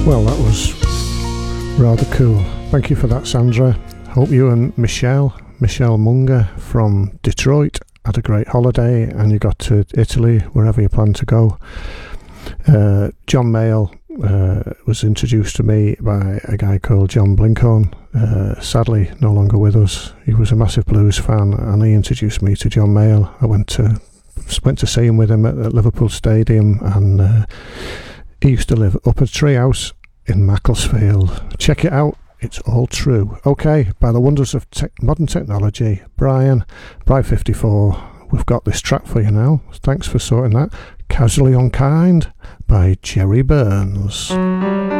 Well, that was rather cool. Thank you for that, Sandra. Hope you and Michelle Munger from Detroit had a great holiday and you got to Italy, wherever you plan to go. John Mayall was introduced to me by a guy called John Blinkhorn, sadly no longer with us. He was a massive blues fan and he introduced me to John Mayall. I went to see him with him at Liverpool Stadium, and he used to live up a treehouse in Macclesfield. Check it out, it's all true. Okay, by the wonders of modern technology, Brian, Bright54, we've got this track for you now. Thanks for sorting that. Casually Unkind by Jerry Burns.